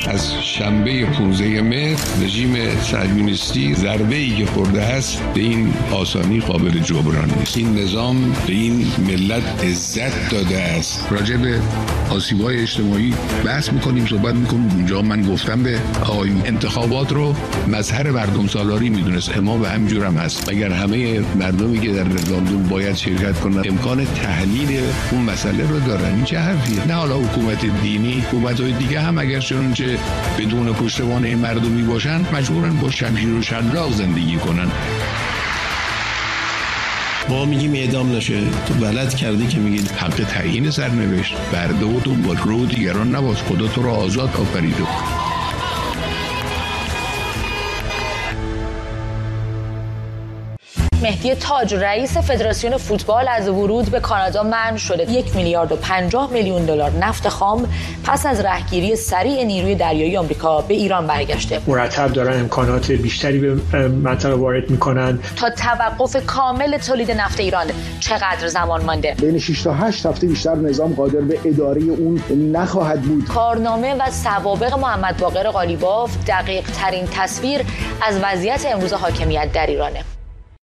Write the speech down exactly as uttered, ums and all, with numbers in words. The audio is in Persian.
از شنبه پانزده مهر رژیم صهیونیستی ضربه‌ای که خورده است به این آسانی قابل جبران نیست. این نظام به این ملت عزت داده است. راجع به آسیب‌های اجتماعی بحث می‌کنیم، صحبت می‌کنیم. اونجا من گفتم به آقایون انتخابات رو مظهر مردم سالاری می‌دونست. اما به همین هم هست. اگر همه مردمی که در رفراندوم باید شرکت کنند امکان تحلیل اون مسئله رو دارن، این چه حرفیه؟ نه حالا حکومت دینی، حکومت‌های دیگه هم اگر چنانچه بدون پشتوانه این مردمی باشن مجبورن با شمشیر و شلاق زندگی کنن. ما میگیم اعدام نشه، تو بلد کردی که میگید حق تعیین سرنوشت برده و تو با رو دیگران نباش. خدا تو رو آزاد آفریده. مهدی تاج رئیس فدراسیون فوتبال از ورود به کانادا منع شده. یک میلیارد و پنجاه میلیون دلار نفت خام پس از رهگیری سریع نیروی دریایی آمریکا به ایران برگشته. مرتب دارن امکانات بیشتری به منطقه وارد میکنن. تا توقف کامل تولید نفت ایران چقدر زمان مانده؟ بین شش تا هشت هفته بیشتر نظام قادر به اداره اون نخواهد بود. کارنامه و سوابق محمد باقر قالیباف دقیق ترین تصویر از وضعیت امروز حاکمیت در ایرانه.